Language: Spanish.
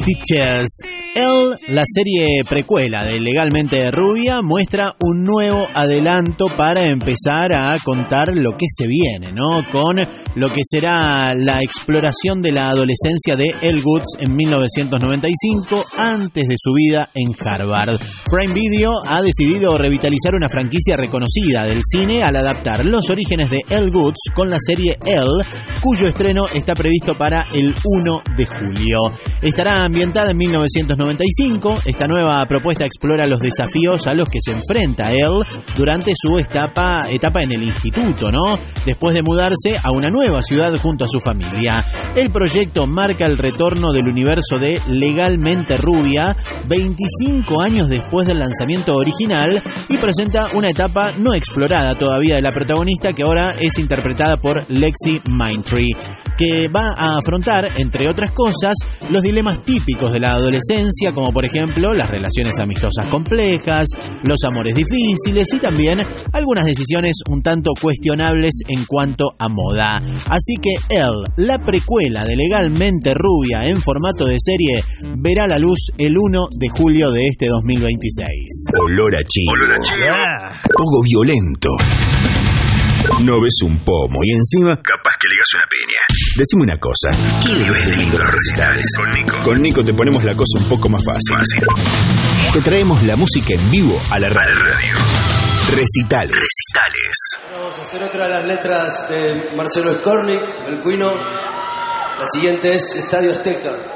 Stitches. Elle, la serie precuela de Legalmente Rubia, muestra un nuevo adelanto para empezar a contar lo que se viene, ¿no? Con lo que será la exploración de la adolescencia de Elle Woods en 1995, antes de su vida en Harvard. Prime Video ha decidido revitalizar una franquicia reconocida del cine al adaptar los orígenes de Elle Woods con la serie Elle, cuyo estreno está previsto para el 1 de julio. Estará ambientada en 1995. Esta nueva propuesta explora los desafíos a los que se enfrenta Elle durante su etapa en el instituto, ¿no? Después de mudarse a una nueva ciudad junto a su familia. El proyecto marca el retorno del universo de Legalmente Rubia 25 años después del lanzamiento original y presenta una etapa no explorada todavía de la protagonista, que ahora es interpretada por Lexi Mindtree, que va a afrontar, entre otras cosas, los dilemas típicos de la adolescencia, como por ejemplo las relaciones amistosas complejas, los amores difíciles y también algunas decisiones un tanto cuestionables en cuanto a moda. Así que Elle, la precuela de Legalmente Rubia en formato de serie, verá la luz el 1 de julio de este 2026. Olor a chivo. Poco violento. No ves un pomo y encima capaz que ligas una piña. Decime una cosa, ¿qué le ves de lindo los recitales? Con Nico te ponemos la cosa un poco más fácil. Te traemos la música en vivo a la radio. Recitales. Vamos a hacer otra de las letras de Marcelo Skornik, el Cuino. La siguiente es Estadio Azteca.